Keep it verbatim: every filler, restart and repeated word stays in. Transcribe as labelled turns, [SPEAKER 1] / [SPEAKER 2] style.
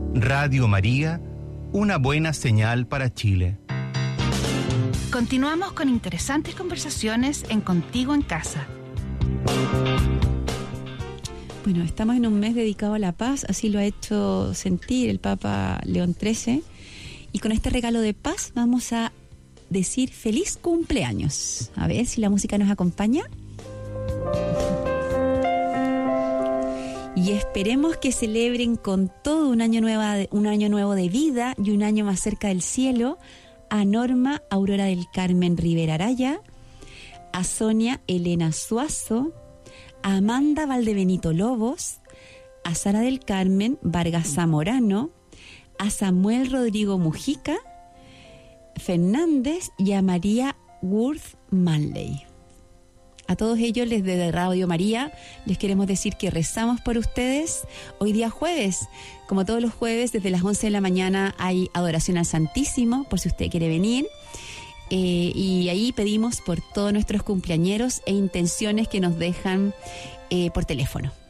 [SPEAKER 1] Radio María, una buena señal para Chile.
[SPEAKER 2] Continuamos con interesantes conversaciones en Contigo en Casa.
[SPEAKER 3] Bueno, estamos en un mes dedicado a la paz, así lo ha hecho sentir el Papa León trece, y con este regalo de paz vamos a decir feliz cumpleaños. A ver si la música nos acompaña. Y esperemos que celebren con todo un año nuevo, un año nuevo de vida y un año más cerca del cielo a Norma Aurora del Carmen Rivera Araya, a Sonia Elena Suazo, a Amanda Valdebenito Lobos, a Sara del Carmen Vargas Zamorano, a Samuel Rodrigo Mujica Fernández y a María Worth Manley. A todos ellos, desde Radio María, les queremos decir que rezamos por ustedes. Hoy día jueves, como todos los jueves, desde las once de la mañana hay adoración al Santísimo, por si usted quiere venir. Eh, y ahí pedimos por todos nuestros cumpleañeros e intenciones que nos dejan eh, por teléfono.